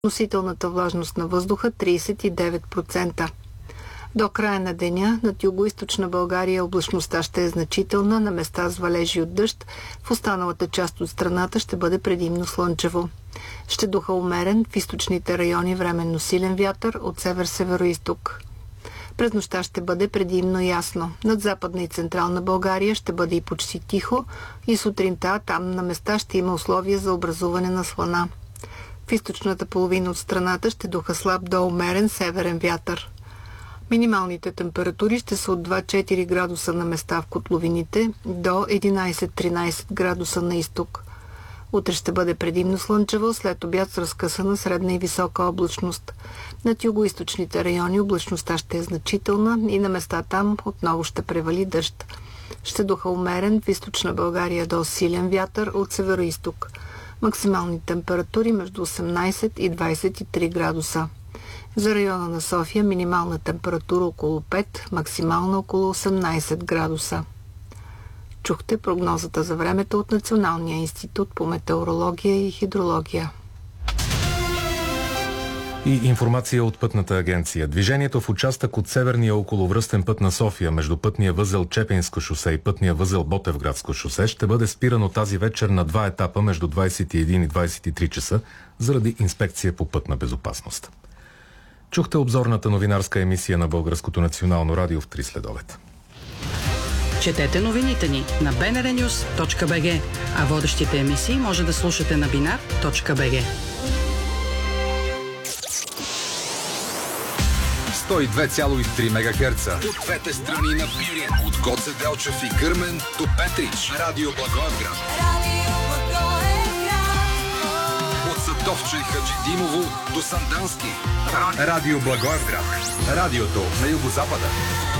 Относителната влажност на въздуха 39%. До края на деня над югоизточна България облачността ще е значителна, на места с валежи от дъжд, в останалата част от страната ще бъде предимно слънчево. Ще духа умерен, в източните райони временно силен вятър от север-североизток. През нощта ще бъде предимно ясно. Над западна и централна България ще бъде и почти тихо и сутринта там на места ще има условия за образуване на слана. В източната половина от страната ще духа слаб до умерен северен вятър. Минималните температури ще са от 2-4 градуса на места в котловините до 11-13 градуса на изток. Утре ще бъде предимно слънчево, след обяд с разкъсана средна и висока облачност. Над югоизточните райони облачността ще е значителна и на места там отново ще превали дъжд. Ще духа умерен в източна България до силен вятър от североизток. Максимални температури между 18 и 23 градуса. За района на София минимална температура около 5, максимална около 18 градуса. Чухте прогнозата за времето от Националния институт по метеорология и хидрология. И информация от Пътната агенция. Движението в участък от северния околовръстен път на София между пътния възел Чепинско шосе и пътния възел Ботевградско шосе ще бъде спирано тази вечер на 2 етапа между 21 и 23 часа заради инспекция по пътна безопасност. Чухте обзорната новинарска емисия на Българското национално радио в 3 следобед. Четете новините ни на bnrnews.bg, а водещите емисии може да слушате на binar.bg. 102,3 МГц от двете страни на Пирин, от Гоце Делчев и Гърмен до Петрич. Радио Благоевград. От Сатовча и Хаджидимово до Сандански. Радио Благоевград. Радиото на югозапада.